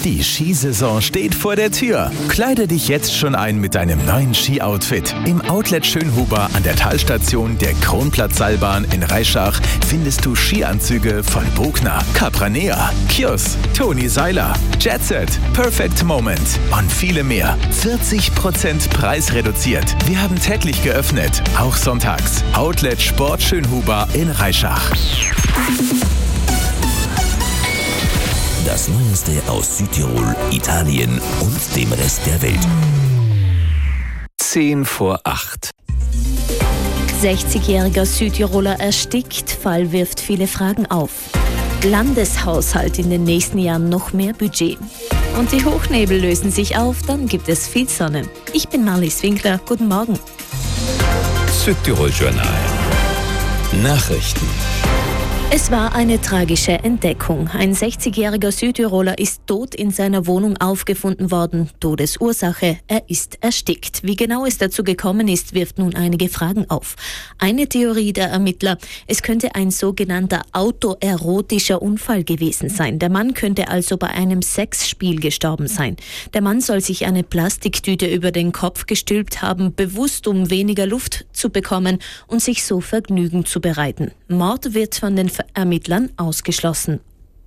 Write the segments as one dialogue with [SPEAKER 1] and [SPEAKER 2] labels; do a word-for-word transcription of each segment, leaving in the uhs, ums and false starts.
[SPEAKER 1] Die Skisaison steht vor der Tür. Kleide dich jetzt schon ein mit deinem neuen Ski-Outfit. Im Outlet Schönhuber an der Talstation der Kronplatz-Seilbahn in Reischach findest du Skianzüge von Bogner, Capranea, Kjos, Toni Seiler, Jetset, Perfect Moment und viele mehr. vierzig Prozent preisreduziert. Wir haben täglich geöffnet, auch sonntags. Outlet Sport Schönhuber in Reischach.
[SPEAKER 2] Das Neueste aus Südtirol, Italien und dem Rest der Welt.
[SPEAKER 1] Zehn vor acht.
[SPEAKER 3] sechzigjähriger Südtiroler erstickt, Fall wirft viele Fragen auf. Landeshaushalt in den nächsten Jahren noch mehr Budget. Und die Hochnebel lösen sich auf, dann gibt es viel Sonne. Ich bin Marlies Winkler, guten Morgen.
[SPEAKER 2] Südtirol Journal. Nachrichten.
[SPEAKER 3] Es war eine tragische Entdeckung. Ein sechzigjähriger Südtiroler ist tot in seiner Wohnung aufgefunden worden. Todesursache, er ist erstickt. Wie genau es dazu gekommen ist, wirft nun einige Fragen auf. Eine Theorie der Ermittler, es könnte ein sogenannter autoerotischer Unfall gewesen sein. Der Mann könnte also bei einem Sexspiel gestorben sein. Der Mann soll sich eine Plastiktüte über den Kopf gestülpt haben, bewusst um weniger Luft zu bekommen und sich so Vergnügen zu bereiten. Mord wird von den Ermittlern ausgeschlossen.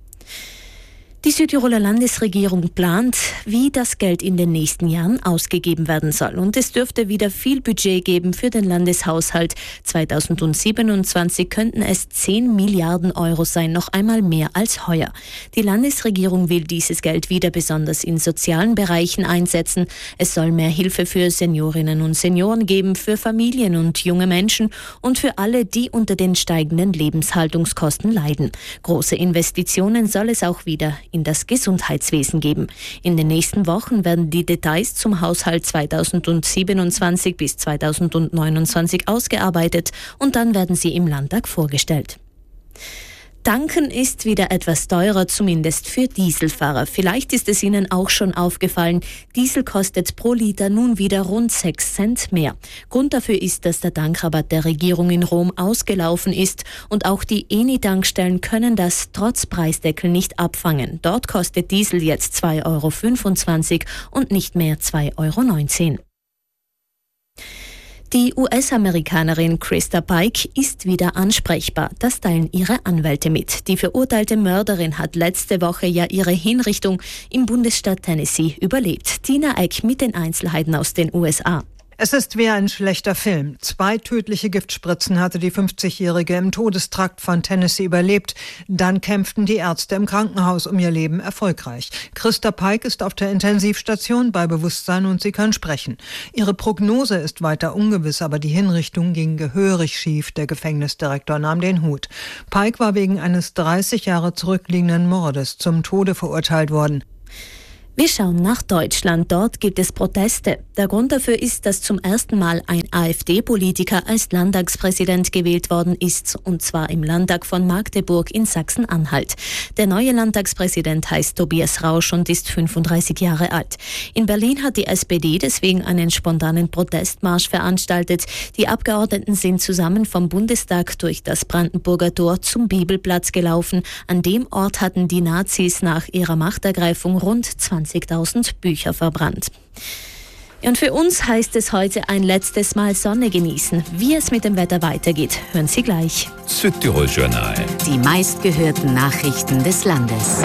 [SPEAKER 3] Die Südtiroler Landesregierung plant, wie das Geld in den nächsten Jahren ausgegeben werden soll. Und es dürfte wieder viel Budget geben für den Landeshaushalt. zweitausendsiebenundzwanzig könnten es zehn Milliarden Euro sein, noch einmal mehr als heuer. Die Landesregierung will dieses Geld wieder besonders in sozialen Bereichen einsetzen. Es soll mehr Hilfe für Seniorinnen und Senioren geben, für Familien und junge Menschen und für alle, die unter den steigenden Lebenshaltungskosten leiden. Große Investitionen soll es auch wieder in das Gesundheitswesen geben. In den nächsten Wochen werden die Details zum Haushalt zweitausendsiebenundzwanzig bis zweitausendneunundzwanzig ausgearbeitet und dann werden sie im Landtag vorgestellt. Tanken ist wieder etwas teurer, zumindest für Dieselfahrer. Vielleicht ist es Ihnen auch schon aufgefallen, Diesel kostet pro Liter nun wieder rund sechs Cent mehr. Grund dafür ist, dass der Tankrabatt der Regierung in Rom ausgelaufen ist und auch die E N I-Tankstellen können das trotz Preisdeckel nicht abfangen. Dort kostet Diesel jetzt zwei Euro fünfundzwanzig und nicht mehr zwei Euro neunzehn. Die U S-Amerikanerin Krista Pike ist wieder ansprechbar. Das teilen ihre Anwälte mit. Die verurteilte Mörderin hat letzte Woche ja ihre Hinrichtung im Bundesstaat Tennessee überlebt. Tina Eck mit den Einzelheiten aus den U S A.
[SPEAKER 4] Es ist wie ein schlechter Film. Zwei tödliche Giftspritzen hatte die fünfzigjährige im Todestrakt von Tennessee überlebt. Dann kämpften die Ärzte im Krankenhaus um ihr Leben erfolgreich. Krista Pike ist auf der Intensivstation bei Bewusstsein und sie kann sprechen. Ihre Prognose ist weiter ungewiss, aber die Hinrichtung ging gehörig schief. Der Gefängnisdirektor nahm den Hut. Pike war wegen eines dreißig Jahre zurückliegenden Mordes zum Tode verurteilt worden.
[SPEAKER 3] Wir schauen nach Deutschland. Dort gibt es Proteste. Der Grund dafür ist, dass zum ersten Mal ein AfD-Politiker als Landtagspräsident gewählt worden ist, und zwar im Landtag von Magdeburg in Sachsen-Anhalt. Der neue Landtagspräsident heißt Tobias Rausch und ist fünfunddreißig Jahre alt. In Berlin hat die S P D deswegen einen spontanen Protestmarsch veranstaltet. Die Abgeordneten sind zusammen vom Bundestag durch das Brandenburger Tor zum Bibelplatz gelaufen. An dem Ort hatten die Nazis nach ihrer Machtergreifung rund zwanzigtausend Bücher verbrannt. Und für uns heißt es heute ein letztes Mal Sonne genießen. Wie es mit dem Wetter weitergeht, hören Sie gleich.
[SPEAKER 2] Südtirol Journal.
[SPEAKER 5] Die meistgehörten Nachrichten des Landes.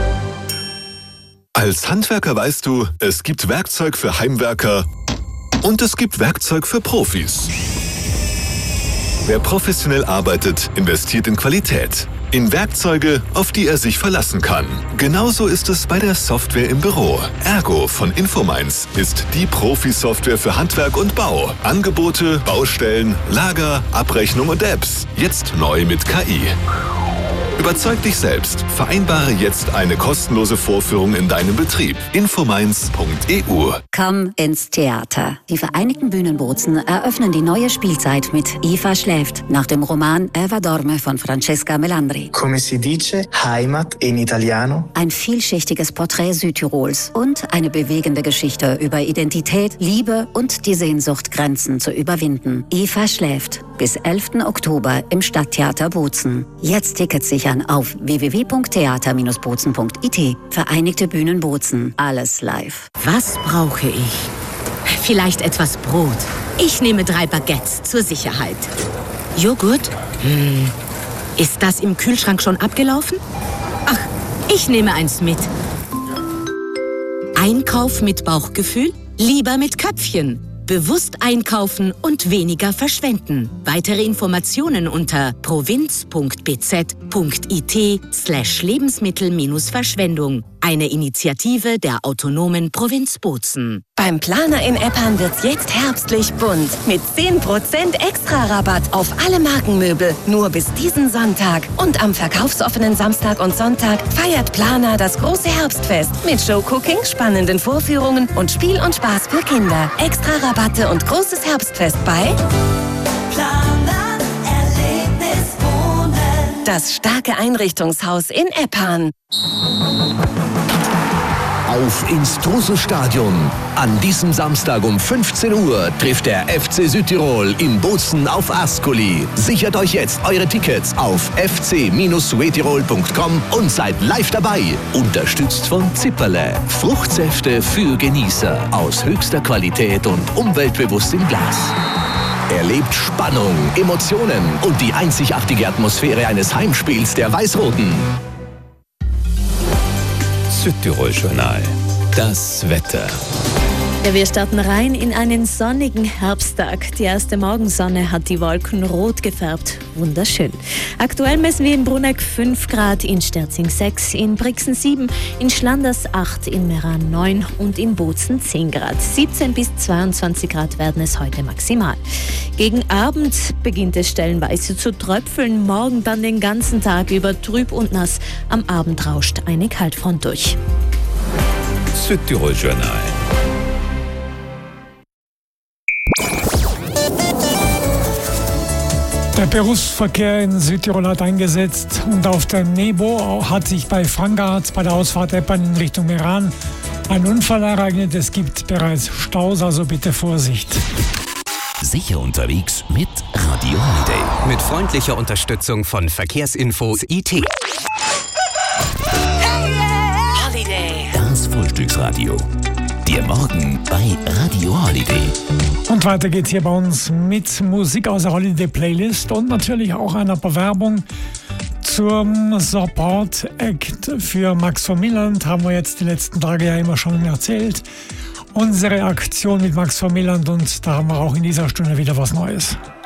[SPEAKER 6] Als Handwerker weißt du, es gibt Werkzeug für Heimwerker und es gibt Werkzeug für Profis. Wer professionell arbeitet, investiert in Qualität. In Werkzeuge, auf die er sich verlassen kann. Genauso ist es bei der Software im Büro. Ergo von Infominds ist die Profi-Software für Handwerk und Bau. Angebote, Baustellen, Lager, Abrechnung und Apps. Jetzt neu mit K I. Überzeug dich selbst. Vereinbare jetzt eine kostenlose Vorführung in deinem Betrieb. infominds punkt e u.
[SPEAKER 5] Komm ins Theater. Die Vereinigten Bühnenbozen eröffnen die neue Spielzeit mit Eva schläft, nach dem Roman Eva dorme von Francesca Melandri.
[SPEAKER 7] Come si dice Heimat in Italiano?
[SPEAKER 5] Ein vielschichtiges Porträt Südtirols und eine bewegende Geschichte über Identität, Liebe und die Sehnsucht, Grenzen zu überwinden. Eva schläft. bis elften Oktober im Stadttheater Bozen. Jetzt Tickets sichern auf w w w punkt theater Bindestrich bozen punkt i t. Vereinigte Bühnen Bozen. Alles live.
[SPEAKER 8] Was brauche ich? Vielleicht etwas Brot. Ich nehme drei Baguettes zur Sicherheit. Joghurt? Hm. Ist das im Kühlschrank schon abgelaufen? Ach, ich nehme eins mit. Einkauf mit Bauchgefühl? Lieber mit Köpfchen. Bewusst einkaufen und weniger verschwenden. Weitere Informationen unter provinz punkt b z punkt i t slash Lebensmittel-Verschwendung. Eine Initiative der autonomen Provinz Bozen.
[SPEAKER 9] Beim Planer in Eppan wird's jetzt herbstlich bunt. Mit zehn Prozent Extra-Rabatt auf alle Markenmöbel. Nur bis diesen Sonntag. Und am verkaufsoffenen Samstag und Sonntag feiert Planer das große Herbstfest. Mit Showcooking, spannenden Vorführungen und Spiel und Spaß für Kinder. Extra-Rabatte und großes Herbstfest bei
[SPEAKER 10] Planer Erlebnis Wohnen.
[SPEAKER 9] Das starke Einrichtungshaus in Eppan.
[SPEAKER 2] Auf ins Trosel-Stadion. An diesem Samstag um fünfzehn Uhr trifft der F C Südtirol in Bozen auf Ascoli. Sichert euch jetzt eure Tickets auf f c Bindestrich punkt com und seid live dabei. Unterstützt von Zipperle. Fruchtsäfte für Genießer aus höchster Qualität und umweltbewusst im Glas. Erlebt Spannung, Emotionen und die einzigartige Atmosphäre eines Heimspiels der Weiß-Roten.
[SPEAKER 1] Südtirol-Journal. Das Wetter.
[SPEAKER 3] Ja, wir starten rein in einen sonnigen Herbsttag. Die erste Morgensonne hat die Wolken rot gefärbt. Wunderschön. Aktuell messen wir in Bruneck fünf Grad, in Sterzing sechs, in Brixen sieben, in Schlanders acht, in Meran neun und in Bozen zehn Grad. siebzehn bis zweiundzwanzig Grad werden es heute maximal. Gegen Abend beginnt es stellenweise zu tröpfeln. Morgen dann den ganzen Tag über trüb und nass. Am Abend rauscht eine Kaltfront durch.
[SPEAKER 1] Südtirol-Journal.
[SPEAKER 11] Der Berufsverkehr in Südtirol hat eingesetzt und auf der Nebo hat sich bei Frangarz bei der Ausfahrt Eppan in Richtung Meran ein Unfall ereignet. Es gibt bereits Staus, also bitte Vorsicht.
[SPEAKER 2] Sicher unterwegs mit Radio Holiday.
[SPEAKER 12] Mit freundlicher Unterstützung von Verkehrsinfos I T.
[SPEAKER 2] Das Frühstücksradio. Der Morgen bei Radio Holiday.
[SPEAKER 11] Und weiter geht's hier bei uns mit Musik aus der Holiday Playlist und natürlich auch einer Bewerbung zum Support Act für Max von Milland. Haben wir jetzt die letzten Tage ja immer schon erzählt. Unsere Aktion mit Max von Milland, und da haben wir auch in dieser Stunde wieder was Neues.